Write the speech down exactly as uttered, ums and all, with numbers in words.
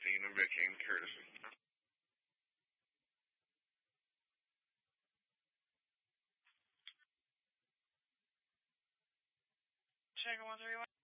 Christina, Vicky, and Courtesy. Check one three one.